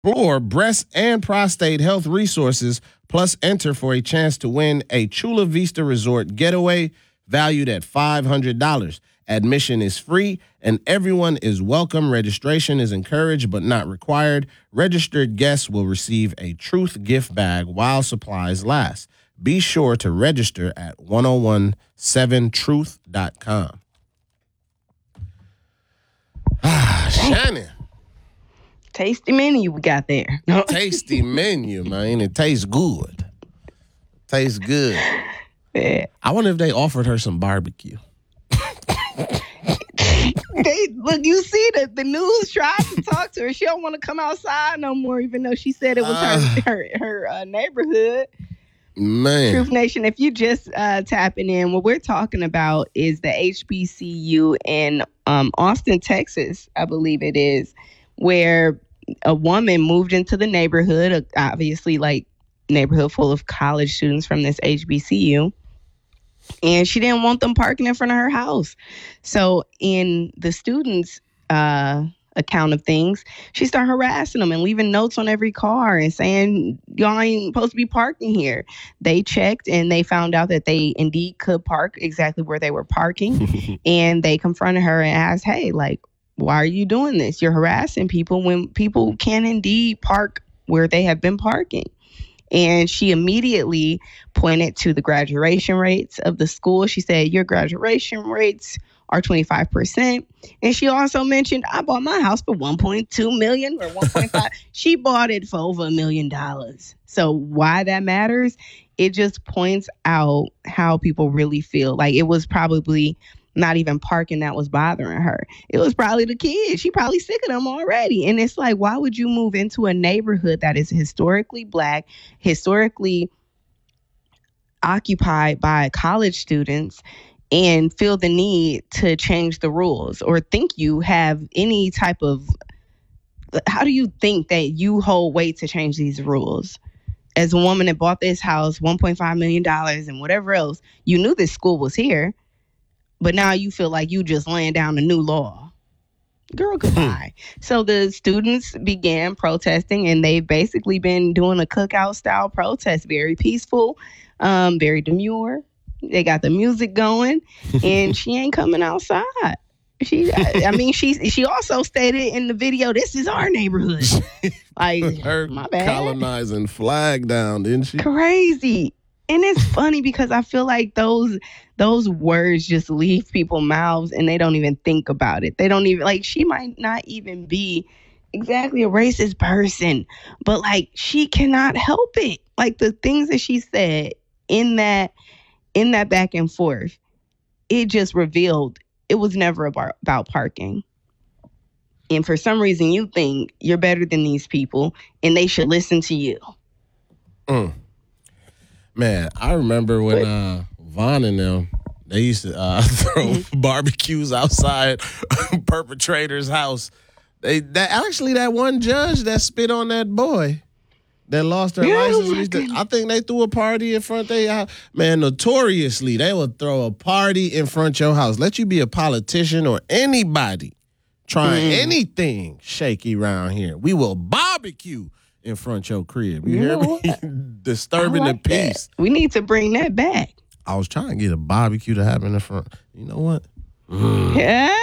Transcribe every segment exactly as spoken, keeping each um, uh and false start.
Explore breast and prostate health resources, plus enter for a chance to win a Chula Vista Resort getaway valued at five hundred dollars. Admission is free and everyone is welcome. Registration is encouraged but not required. Registered guests will receive a Truth gift bag while supplies last. Be sure to register at ten seventeen truth dot com. Ah, Shannon. Tasty menu we got there. Tasty menu, man. It tastes good. Tastes good. Yeah. I wonder if they offered her some barbecue. They look, you see that the news tried to talk to her. She don't want to come outside no more, even though she said it was uh, her her, her uh, neighborhood. Man. Truth Nation, if you just uh, tapping in, what we're talking about is the H B C U in um, Austin, Texas, I believe it is, where a woman moved into the neighborhood, obviously like neighborhood full of college students from this H B C U. And she didn't want them parking in front of her house. So in the students' uh, account of things, she started harassing them and leaving notes on every car and saying, y'all ain't supposed to be parking here. They checked and they found out that they indeed could park exactly where they were parking. And they confronted her and asked, hey, like, why are you doing this? You're harassing people when people can indeed park where they have been parking. And she immediately pointed to the graduation rates of the school. She said, your graduation rates are twenty-five percent. And she also mentioned, I bought my house for one point two million dollars or one point five. She bought it for over a million dollars. So why that matters, it just points out how people really feel. Like it was probably not even parking that was bothering her. It was probably the kids. She probably sick of them already. And it's like, why would you move into a neighborhood that is historically Black, historically occupied by college students, and feel the need to change the rules or think you have any type of, how do you think that you hold weight to change these rules? As a woman that bought this house, one point five million dollars and whatever else, you knew this school was here. But now you feel like you just laying down a new law. Girl, goodbye. So the students began protesting, and they've basically been doing a cookout-style protest. Very peaceful, um, very demure. They got the music going, and she ain't coming outside. She, I, I mean, she she also stated in the video, this is our neighborhood. Like, her my bad. colonizing flag down, didn't she? Crazy. And it's funny because I feel like those those words just leave people's mouths and they don't even think about it. They don't even, like, she might not even be exactly a racist person, but like she cannot help it. Like the things that she said in that in that back and forth, it just revealed it was never about, about parking. And for some reason you think you're better than these people and they should listen to you. Mm. Man, I remember when uh, Vaughn and them, they used to uh, throw barbecues outside perpetrator's house. They that actually that one judge that spit on that boy that lost their Yeah, license. To, I think they threw a party in front of their house. Man, notoriously, they would throw a party in front of your house. Let you be a politician or anybody trying mm. anything shaky around here. We will barbecue in front of your crib. You, you hear me? Disturbing like the peace. That. We need to bring that back. I was trying to get a barbecue to happen in front. You know what? Mm. Yeah.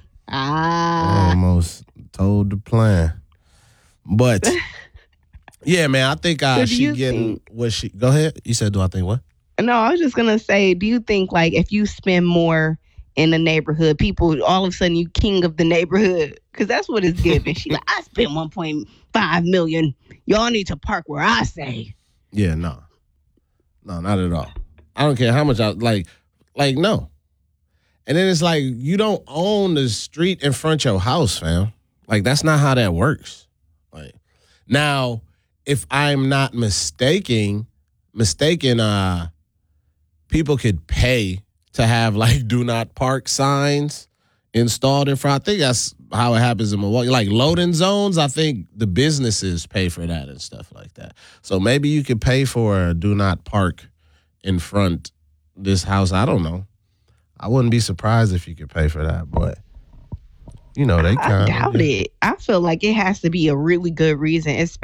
Ah. I almost told the plan. But, yeah, man, I think uh, so she getting think, what she... Go ahead. You said, do I think what? No, I was just going to say, do you think, like, if you spend more in the neighborhood, people, all of a sudden, you king of the neighborhood? Because that's what it's giving. She's like, I spent one point five million dollars. Y'all need to park where I say. Yeah, no. No, not at all. I don't care how much I, like, like, no. And then it's like, you don't own the street in front of your house, fam. Like, that's not how that works. Like, now, if I'm not mistaken, mistaken, uh, people could pay to have, like, do not park signs installed in front. I think that's how it happens in Milwaukee. Like loading zones, I think the businesses pay for that and stuff like that. So maybe you could pay for a do not park in front this house. I don't know. I wouldn't be surprised if you could pay for that, but you know, they I kind doubt it. I feel like it has to be a really good reason,